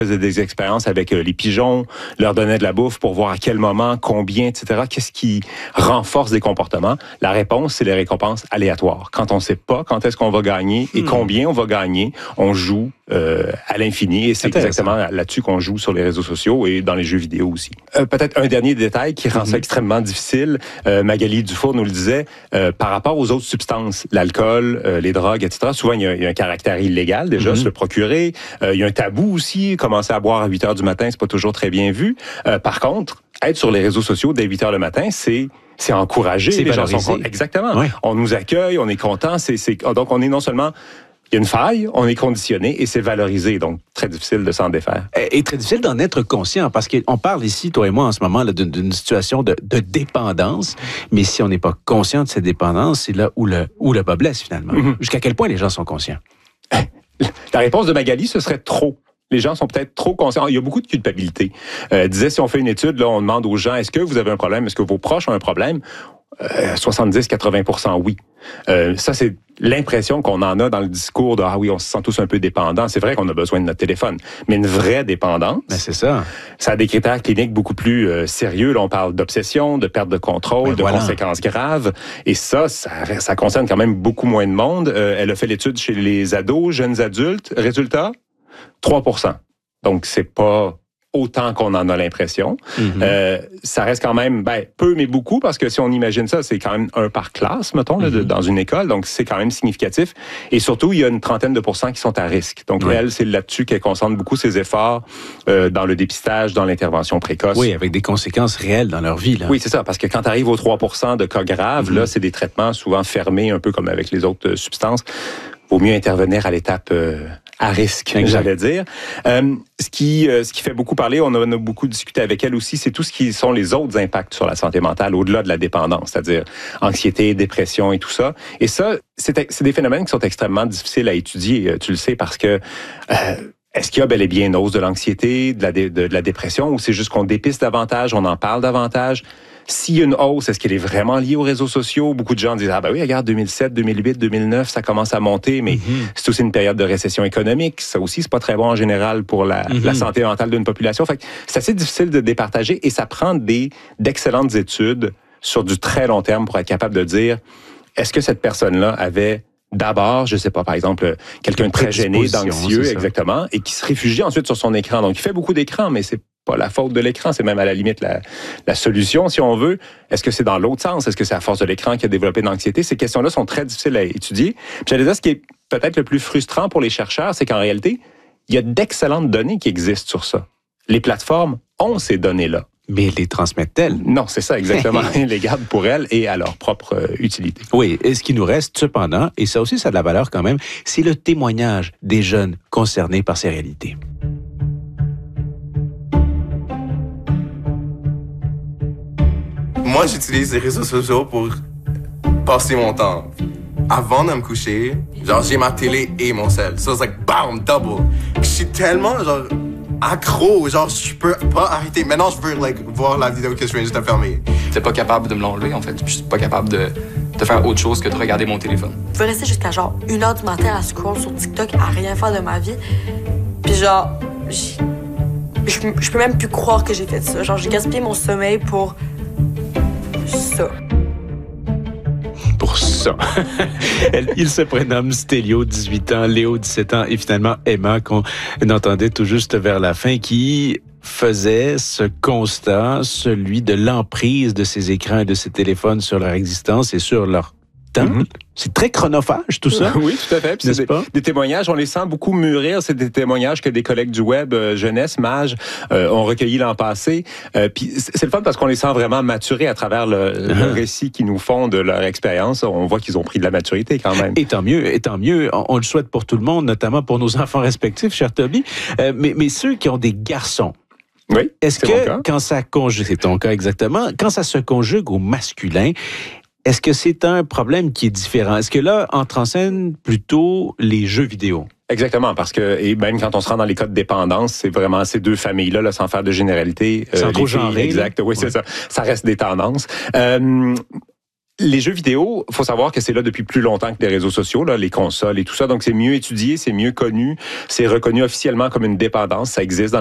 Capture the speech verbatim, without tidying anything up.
faisait des expériences avec euh, les pigeons, leur donnait de la bouffe pour voir à quel moment, combien, et cetera. Qu'est-ce qui renforce des comportements? La réponse, c'est les récompenses aléatoires. Quand on ne sait pas quand est-ce qu'on va gagner et hmm. combien on va gagner, on joue euh, à l'infini. Et c'est exactement là-dessus qu'on joue sur les réseaux sociaux et dans les jeux vidéo aussi. Euh, peut-être un dernier détail qui rend mm-hmm. ça extrêmement difficile. Euh, Magali Dufour nous le disait, euh, par rapport aux autres substances, l'alcool, euh, les drogues, et cetera, souvent, il y a, il y a un caractère illégal déjà, mm-hmm. se le procurer. Euh, il y a un tabou aussi, commencer à boire à huit heures du matin, c'est pas toujours très bien vu. Euh, par contre, être sur les réseaux sociaux dès huit heures le matin, c'est c'est encouragé. C'est les valorisé. gens sont exactement. Oui. On nous accueille, on est content. C'est, c'est donc on est non seulement il y a une faille, on est conditionné et c'est valorisé, donc très difficile de s'en défaire. Et, et très difficile d'en être conscient, parce qu'on parle ici, toi et moi, en ce moment, là, d'une, d'une situation de, de dépendance, mais si on n'est pas conscient de cette dépendance, c'est là où le, où le bas blesse, finalement. Mm-hmm. Jusqu'à quel point les gens sont conscients? La réponse de Magali, ce serait trop. Les gens sont peut-être trop conscients. Il y a beaucoup de culpabilité. Euh, disait, si on fait une étude, là, on demande aux gens, est-ce que vous avez un problème? Est-ce que vos proches ont un problème? Euh, soixante-dix à quatre-vingts pour cent oui. Euh, ça, c'est l'impression qu'on en a dans le discours de « Ah oui, on se sent tous un peu dépendants ». C'est vrai qu'on a besoin de notre téléphone, mais une vraie dépendance, ben c'est ça. Ça a des critères cliniques beaucoup plus euh, sérieux. Là, on parle d'obsession, de perte de contrôle, ben de voilà. conséquences graves. Et ça, ça, ça concerne quand même beaucoup moins de monde. Euh, elle a fait l'étude chez les ados, jeunes adultes. Résultat, trois pour cent. Donc, c'est pas autant qu'on en a l'impression. Mm-hmm. Euh, ça reste quand même ben, peu, mais beaucoup, parce que si on imagine ça, c'est quand même un par classe, mettons, là, mm-hmm. de, dans une école, donc c'est quand même significatif. Et surtout, il y a une trentaine de pourcents qui sont à risque. Donc, oui. elle, c'est là-dessus qu'elle concentre beaucoup ses efforts euh, dans le dépistage, dans l'intervention précoce. Oui, avec des conséquences réelles dans leur vie. Là. Oui, c'est ça, parce que quand tu arrives aux trois pour cent de cas graves, mm-hmm. là, c'est des traitements souvent fermés, un peu comme avec les autres substances. Vaut mieux intervenir à l'étape euh, à risque, exact. J'allais dire. Euh, ce qui euh, ce qui fait beaucoup parler, on a, on a beaucoup discuté avec elle aussi, c'est tout ce qui sont les autres impacts sur la santé mentale, au-delà de la dépendance, c'est-à-dire anxiété, dépression et tout ça. Et ça, c'est, c'est des phénomènes qui sont extrêmement difficiles à étudier, tu le sais, parce que euh, est-ce qu'il y a bel et bien une hausse de l'anxiété, de la, de, de la dépression, ou c'est juste qu'on dépiste davantage, on en parle davantage? S'il y a une hausse, est-ce qu'elle est vraiment liée aux réseaux sociaux? Beaucoup de gens disent, ah ben oui, regarde, deux mille sept, deux mille huit, deux mille neuf, ça commence à monter, mais mm-hmm. c'est aussi une période de récession économique. Ça aussi, c'est pas très bon en général pour la, mm-hmm. la santé mentale d'une population. Fait que c'est assez difficile de départager et ça prend des, d'excellentes études sur du très long terme pour être capable de dire, est-ce que cette personne-là avait d'abord, je sais pas, par exemple, quelqu'un de très gêné, d'anxieux, exactement, et qui se réfugie ensuite sur son écran. Donc, il fait beaucoup d'écran, mais c'est pas la faute de l'écran, c'est même à la limite la, la solution, si on veut. Est-ce que c'est dans l'autre sens? Est-ce que c'est à force de l'écran qui a développé de l'anxiété? Ces questions-là sont très difficiles à étudier. Puis j'allais dire, ce qui est peut-être le plus frustrant pour les chercheurs, c'est qu'en réalité, il y a d'excellentes données qui existent sur ça. Les plateformes ont ces données-là. Mais les transmettent-elles? Non, c'est ça, exactement. Ils les gardent pour elles et à leur propre euh, utilité. Oui, et ce qui nous reste, cependant, et ça aussi, ça a de la valeur quand même, c'est le témoignage des jeunes concernés par ces réalités. Moi, j'utilise les réseaux sociaux pour passer mon temps. Avant de me coucher, genre, j'ai ma télé et mon cell. So, it's like, bam, double. Je suis tellement, genre, accro. Genre, je peux pas arrêter. Maintenant, je veux, like, voir la vidéo que je viens juste de fermer. J'étais pas capable de me l'enlever, en fait. Je suis pas capable de, de faire autre chose que de regarder mon téléphone. Je peux rester jusqu'à, genre, une heure du matin à scroll sur TikTok, à rien faire de ma vie. Puis, genre, je, je peux même plus croire que j'ai fait ça. Genre, j'ai gaspillé mon sommeil pour... ça. Pour ça. Il se prénomme Stélio, dix-huit ans, Léo, dix-sept ans, et finalement Emma, qu'on entendait tout juste vers la fin, qui faisait ce constat, celui de l'emprise de ces écrans et de ces téléphones sur leur existence et sur leur temps. Mm-hmm. C'est très chronophage, tout ça. Oui, tout à fait. Puis c'est des, des témoignages, on les sent beaucoup mûrir. C'est des témoignages que des collègues du web, euh, jeunesse, Mage, euh, ont recueillis l'an passé. Euh, puis c'est le fun parce qu'on les sent vraiment maturer à travers le, uh-huh. le récit qu'ils nous font de leur expérience. On voit qu'ils ont pris de la maturité quand même. Et tant mieux, et tant mieux. On, on le souhaite pour tout le monde, notamment pour nos enfants respectifs, cher Toby. Euh, mais, mais ceux qui ont des garçons, oui, est-ce c'est que mon cas. Quand ça conjugue, c'est ton cas exactement, quand ça se conjugue au masculin, est-ce que c'est un problème qui est différent? Est-ce que là, entre en scène plutôt les jeux vidéo? Exactement, parce que et même quand on se rend dans les cas de dépendance, c'est vraiment ces deux familles-là, là, sans faire de généralité. Sans euh, trop genrer. Exact, oui, ouais. c'est ça. Ça reste des tendances. Euh, les jeux vidéo, faut savoir que c'est là depuis plus longtemps que les réseaux sociaux, là, les consoles et tout ça. Donc, c'est mieux étudié, c'est mieux connu, c'est reconnu officiellement comme une dépendance. Ça existe dans